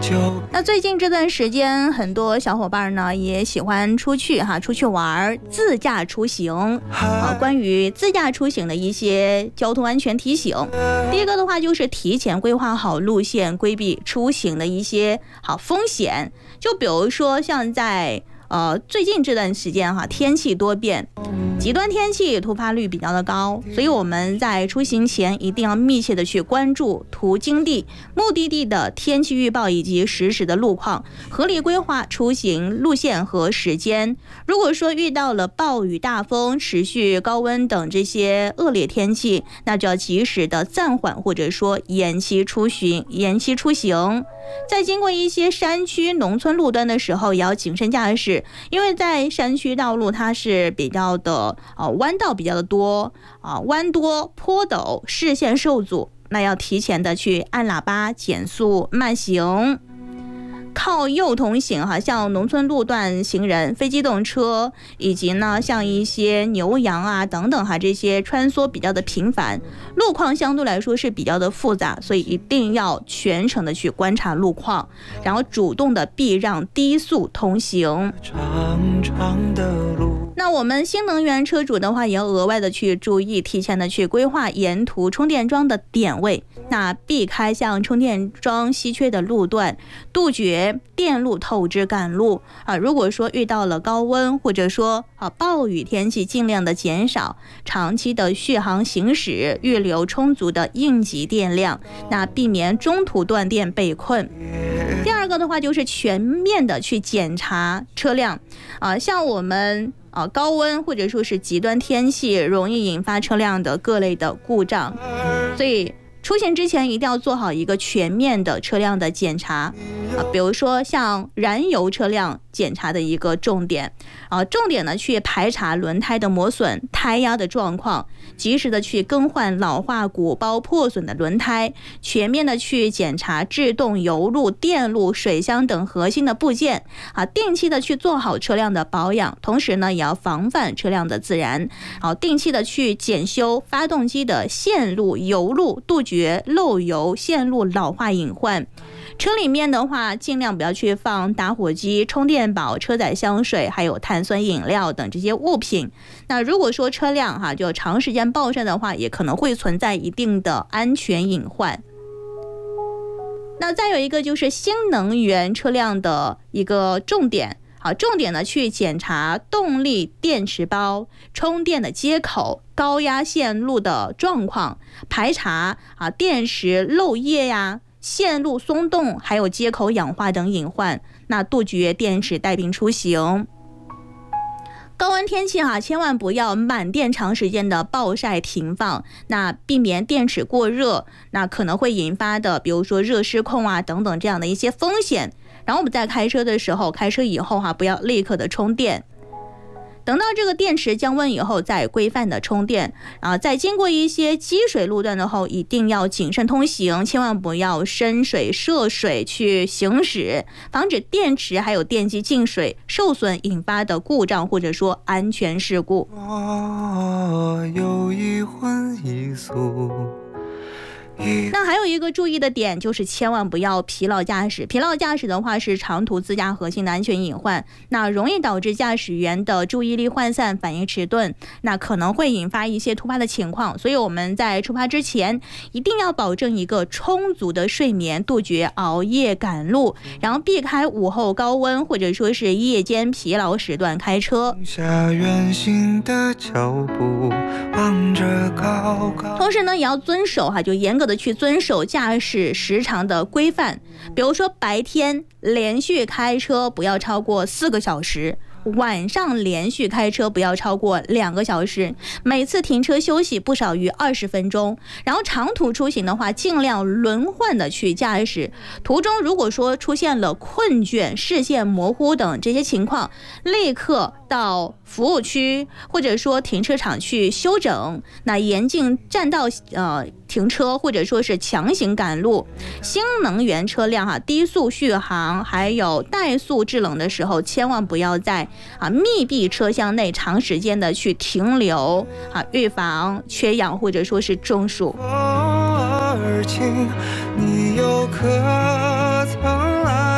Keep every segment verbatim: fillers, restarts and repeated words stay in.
那最近这段时间，很多小伙伴呢也喜欢出去哈，出去玩，自驾出行啊。关于自驾出行的一些交通安全提醒，第一个的话就是提前规划好路线，规避出行的一些好风险。就比如说像在呃最近这段时间哈，天气多变，极端天气突发率比较的高，所以我们在出行前一定要密切的去关注途经地、目的地的天气预报以及实时的路况，合理规划出行路线和时间。如果说遇到了暴雨、大风、持续高温等这些恶劣天气，那就要及时的暂缓或者说延期出行、延期出行。在经过一些山区、农村路段的时候，也要谨慎驾驶，因为在山区道路它是比较的呃弯道比较的多啊，弯多坡陡，视线受阻，那要提前的去按喇叭减速慢行。靠右同行哈，像农村路段行人、非机动车以及呢像一些牛羊啊等等哈，这些穿梭比较的频繁，路况相对来说是比较的复杂，所以一定要全程的去观察路况，然后主动的避让低速通行。长长的路，那我们新能源车主的话，也要额外的去注意，提前的去规划沿途充电桩的点位，那避开像充电桩稀缺的路段，杜绝电路透支赶路啊。如果说遇到了高温或者说啊暴雨天气，尽量的减少长期的续航行驶，预留充足的应急电量，那避免中途断电被困。第二个的话就是全面的去检查车辆啊，像我们啊高温或者说是极端天气容易引发车辆的各类的故障，所以出行之前一定要做好一个全面的车辆的检查啊，比如说像燃油车辆检查的一个重点啊，重点呢去排查轮胎的磨损、胎压的状况，及时的去更换老化、鼓包、破损的轮胎，全面的去检查制动、油路、电路、水箱等核心的部件啊，定期的去做好车辆的保养，同时呢也要防范车辆的自燃，好，定期的去检修发动机的线路、油路，杜绝漏油、线路老化隐患。车里面的话，尽量不要去放打火机、充电宝、车载香水，还有碳酸饮料等这些物品。那如果说车辆哈就长时间暴晒的话，也可能会存在一定的安全隐患。那再有一个就是新能源车辆的一个重点。好，重点呢去检查动力电池包、充电的接口、高压线路的状况，排查啊电池漏液呀、线路松动，还有接口氧化等隐患，那杜绝电池带病出行。高温天气哈，千万不要满电长时间的暴晒停放，那避免电池过热，那可能会引发的比如说热失控啊等等这样的一些风险。然后我们在开车的时候，开车以后哈，不要立刻的充电，等到这个电池降温以后再规范的充电啊。在经过一些积水路段的后，一定要谨慎通行，千万不要深水涉水去行驶，防止电池还有电机进水受损引发的故障或者说安全事故。 我有一荤一素。 那还有一个注意的点就是千万不要疲劳驾驶，疲劳驾驶的话是长途自驾核心的安全隐患，那容易导致驾驶员的注意力涣散、反应迟钝，那可能会引发一些突发的情况。所以我们在出发之前一定要保证一个充足的睡眠，杜绝熬夜赶路，然后避开午后高温或者说是夜间疲劳时段开车。 下远行的脚步，望着高高。 同时呢也要遵守哈，就严格的去遵守驾驶时长的规范，比如说白天连续开车不要超过四个小时，晚上连续开车不要超过两个小时，每次停车休息不少于二十分钟。然后长途出行的话，尽量轮换的去驾驶，途中如果说出现了困倦、视线模糊等这些情况，立刻到服务区或者说停车场去休整，那严禁占道呃停车或者说是强行赶路。新能源车辆哈、啊、低速续航还有怠速制冷的时候，千万不要在啊密闭车厢内长时间的去停留啊，预防缺氧或者说是中暑。 你又可曾来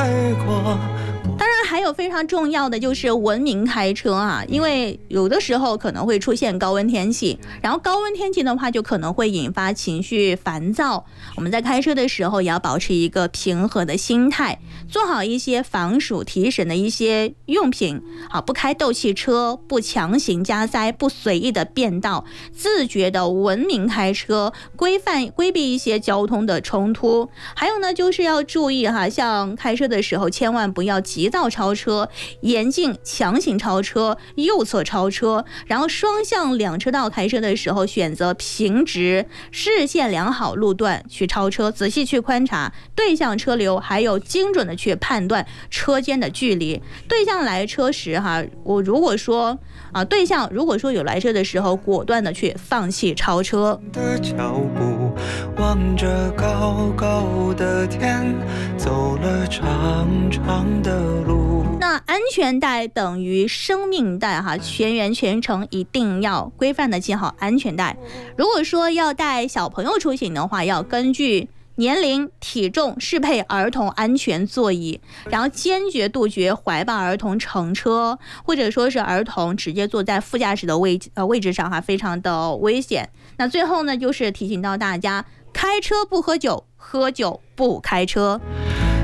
有非常重要的就是文明开车啊，因为有的时候可能会出现高温天气，然后高温天气的话就可能会引发情绪烦躁。我们在开车的时候也要保持一个平和的心态，做好一些防暑提神的一些用品啊，不开斗气车，不强行加塞，不随意的变道，自觉的文明开车，规范规避一些交通的冲突。还有呢，就是要注意哈，像开车的时候千万不要急躁超车，严禁强行超车，右侧超车，然后双向两车道开车的时候选择平直视线良好路段去超车，仔细去观察对向车流，还有精准的去判断车间的距离。对向来车时哈，我如果说啊，对向如果说有来车的时候，果断的去放弃超车。 的脚步望着高高的天，走了长长的路。 那安全带等于生命带哈，全员全程一定要规范的系好安全带。如果说要带小朋友出行的话，要根据年龄、体重适配儿童安全座椅，然后坚决杜绝怀抱儿童乘车，或者说是儿童直接坐在副驾驶的位呃位置上哈，非常的危险。那最后呢，就是提醒到大家，开车不喝酒，喝酒不开车。